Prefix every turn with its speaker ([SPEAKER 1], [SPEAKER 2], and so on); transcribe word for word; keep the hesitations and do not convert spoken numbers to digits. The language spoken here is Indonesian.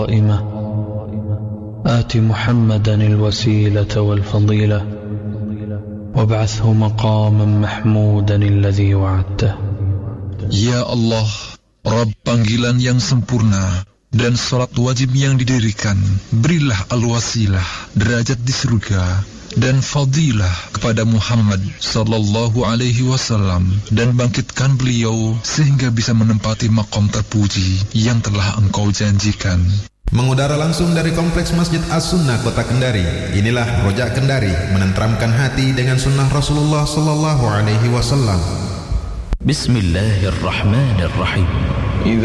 [SPEAKER 1] قائمة آت محمدا الوسيلة والفضيلة وابعثه مقاما محمودا الذي وعدته.
[SPEAKER 2] Ya Allah, Rabb panggilan yang sempurna dan salat wajib yang didirikan, berilah al-wasilah, derajat di surga, dan fadilah kepada Muhammad sallallahu alaihi wasallam, dan bangkitkan beliau sehingga bisa menempati maqam terpuji yang telah Engkau janjikan.
[SPEAKER 3] Mengudara langsung dari Kompleks Masjid As-Sunnah Kota Kendari, inilah Rojak Kendari, menenteramkan hati dengan sunnah Rasulullah sallallahu alaihi wasallam.
[SPEAKER 4] Bismillahirrahmanirrahim.